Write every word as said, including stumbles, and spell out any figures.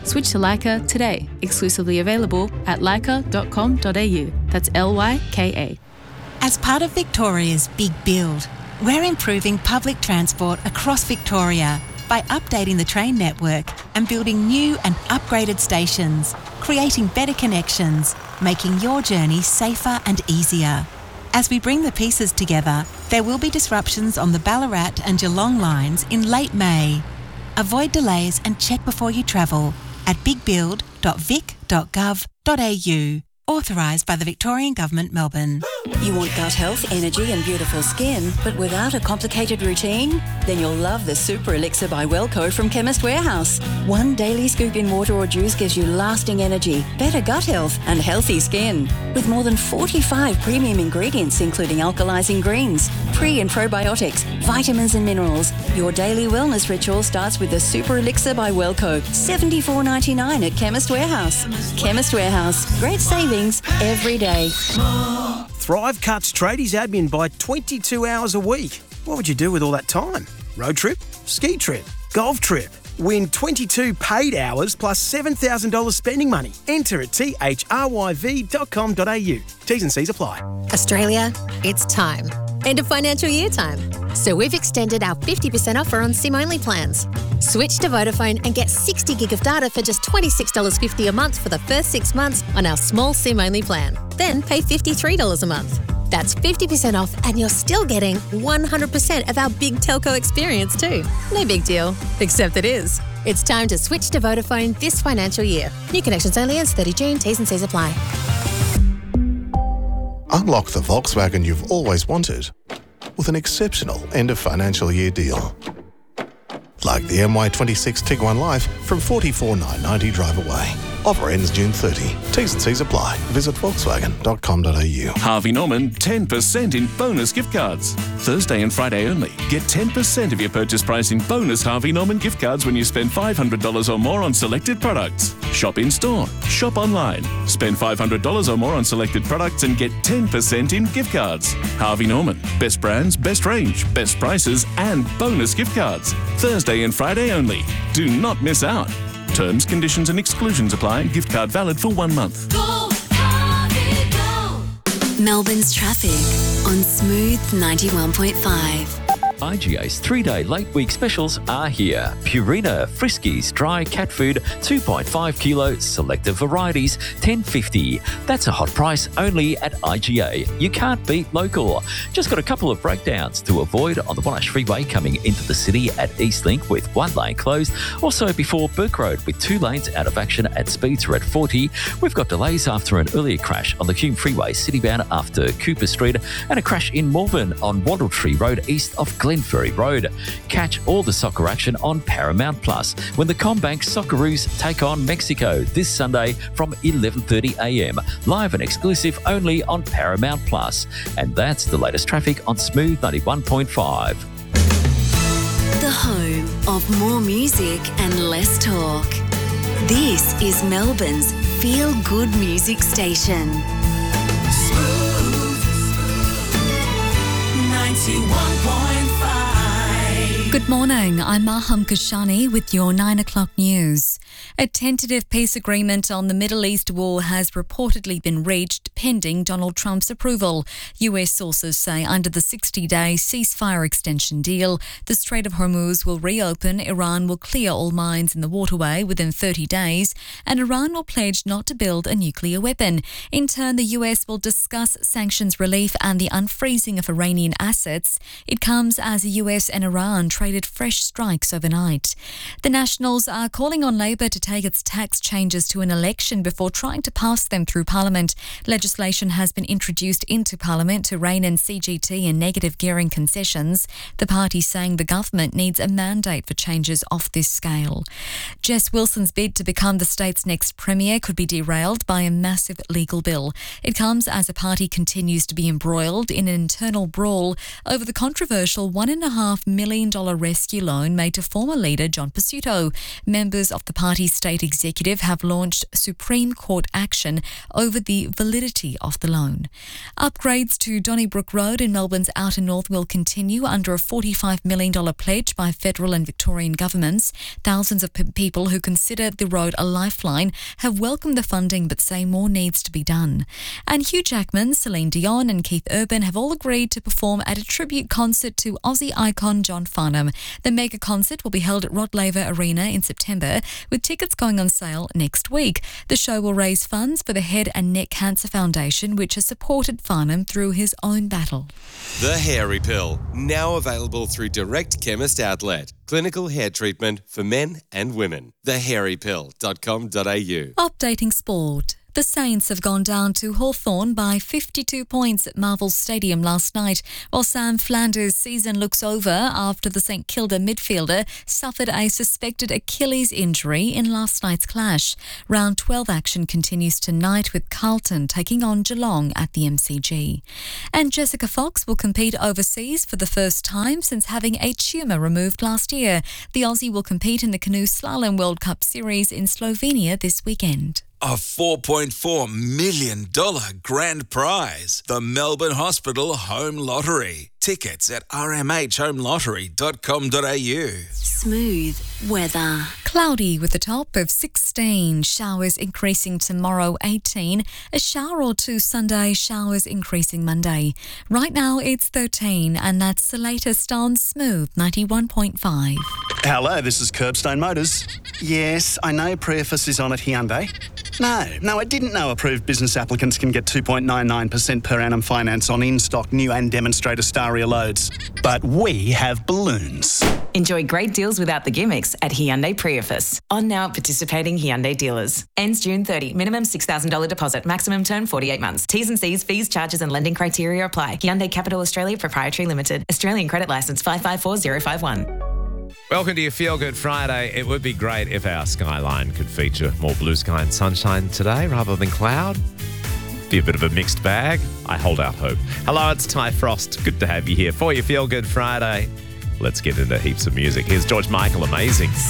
Switch to Leica today. Exclusively available at leica dot com dot a u. That's L Y K A. As part of Victoria's Big Build, we're improving public transport across Victoria by updating the train network and building new and upgraded stations, creating better connections, making your journey safer and easier. As we bring the pieces together, there will be disruptions on the Ballarat and Geelong lines in late May. Avoid delays and check before you travel at big build dot vic dot gov dot a u. Authorised by the Victorian Government, Melbourne. You want gut health, energy and beautiful skin, but without a complicated routine? Then you'll love the Super Elixir by Wellco from Chemist Warehouse. One daily scoop in water or juice gives you lasting energy, better gut health and healthy skin. With more than forty-five premium ingredients including alkalizing greens, pre and probiotics, vitamins and minerals, your daily wellness ritual starts with the Super Elixir by Wellco. seventy-four dollars ninety-nine at Chemist Warehouse. Chemist Warehouse. Great savings every day. Thrive cuts tradies admin by twenty-two hours a week. What would you do with all that time? Road trip? Ski trip? Golf trip? Win twenty-two paid hours plus seven thousand dollars spending money. Enter at t h r y v dot com dot a u. T's and C's apply. Australia, it's time. End of financial year time. So we've extended our fifty percent offer on SIM-only plans. Switch to Vodafone and get sixty gig of data for just twenty-six dollars fifty a month for the first six months on our small SIM-only plan. Then pay fifty-three dollars a month. That's fifty percent off and you're still getting one hundred percent of our big telco experience too. No big deal, except it is. It's time to switch to Vodafone this financial year. New connections only ends thirty June. T's and C's apply. Unlock the Volkswagen you've always wanted with an exceptional end of financial year deal. Like the M Y twenty-six Tiguan Life from forty-four thousand nine hundred ninety drive away. Offer ends June thirtieth. T's and C's apply. Visit volkswagen dot com dot a u. Harvey Norman, ten percent in bonus gift cards. Thursday and Friday only. Get ten percent of your purchase price in bonus Harvey Norman gift cards when you spend five hundred dollars or more on selected products. Shop in store. Shop online. Spend five hundred dollars or more on selected products and get ten percent in gift cards. Harvey Norman. Best brands, best range, best prices and bonus gift cards. Thursday and Friday only. Do not miss out. Terms, conditions and exclusions apply. Gift card valid for one month. Go, Harvey, go. Melbourne's traffic on Smooth ninety-one point five. I G A's three-day late week specials are here. Purina, Friskies, dry cat food, two point five kilo, selected varieties, ten fifty. That's a hot price only at I G A. You can't beat local. Just got a couple of breakdowns to avoid on the Monash Freeway coming into the city at Eastlink with one lane closed. Also before Burke Road with two lanes out of action at speeds are at forty. We've got delays after an earlier crash on the Hume Freeway citybound after Cooper Street and a crash in Malvern on Wandletree Road east of Glenferrie Road. Catch all the soccer action on Paramount Plus when the CommBank Socceroos take on Mexico this Sunday from eleven thirty a m. Live and exclusive only on Paramount Plus. And that's the latest traffic on Smooth ninety-one point five. The home of more music and less talk. This is Melbourne's feel-good music station. Smooth ninety-one point five. Good morning, I'm Maham Kashani with your nine o'clock news. A tentative peace agreement on the Middle East war has reportedly been reached pending Donald Trump's approval. U S sources say under the sixty-day ceasefire extension deal, the Strait of Hormuz will reopen, Iran will clear all mines in the waterway within thirty days, and Iran will pledge not to build a nuclear weapon. In turn, the U S will discuss sanctions relief and the unfreezing of Iranian assets. It comes as the U S and Iran traded fresh strikes overnight. The Nationals are calling on Labor to take its tax changes to an election before trying to pass them through Parliament. Legislation has been introduced into Parliament to rein in C G T and negative gearing concessions. The party saying the government needs a mandate for changes of this scale. Jess Wilson's bid to become the state's next premier could be derailed by a massive legal bill. It comes as the party continues to be embroiled in an internal brawl over the controversial one point five million dollars dollars rescue loan made to former leader John Pesutto. Members of the party's state executive have launched Supreme Court action over the validity of the loan. Upgrades to Donnybrook Road in Melbourne's outer north will continue under a forty-five million dollars pledge by federal and Victorian governments. Thousands of p- people who consider the road a lifeline have welcomed the funding but say more needs to be done. And Hugh Jackman, Celine Dion and Keith Urban have all agreed to perform at a tribute concert to Aussie icon John Farnham. The mega concert will be held at Rod Laver Arena in September, with tickets going on sale next week. The show will raise funds for the Head and Neck Cancer Foundation, which has supported Farnham through his own battle. The Hairy Pill, now available through Direct Chemist Outlet. Clinical hair treatment for men and women. the hairy pill dot com dot a u. Updating sport. The Saints have gone down to Hawthorn by fifty-two points at Marvel Stadium last night, while Sam Flanders' season looks over after the St Kilda midfielder suffered a suspected Achilles injury in last night's clash. Round twelve action continues tonight with Carlton taking on Geelong at the M C G. And Jessica Fox will compete overseas for the first time since having a tumour removed last year. The Aussie will compete in the Canoe Slalom World Cup Series in Slovenia this weekend. A four point four million dollars grand prize. The Melbourne Hospital Home Lottery. Tickets at r m h home lottery dot com dot a u. Smooth weather. Cloudy with a top of sixteen. Showers increasing tomorrow, eighteen. A shower or two Sunday, showers increasing Monday. Right now it's thirteen, and that's the latest on Smooth ninety-one point five. Hello, this is Curbstone Motors. Yes, I know Preface is on at Hyundai. No, no, I didn't know approved business applicants can get two point nine nine percent per annum finance on in-stock new and demonstrator Staria loads. But we have balloons. Enjoy great deals without the gimmicks at Hyundai Preface. On now at participating Hyundai dealers. Ends June thirtieth. Minimum six thousand dollars deposit. Maximum term forty-eight months. T's and C's, fees, charges and lending criteria apply. Hyundai Capital Australia Proprietary Limited. Australian Credit Licence five five four zero five one. Welcome to your Feel Good Friday. It would be great if our skyline could feature more blue sky and sunshine today rather than cloud. Be a bit of a mixed bag. I hold out hope. Hello, it's Ty Frost. Good to have you here for your Feel Good Friday. Let's get into heaps of music. Here's George Michael, Amazing.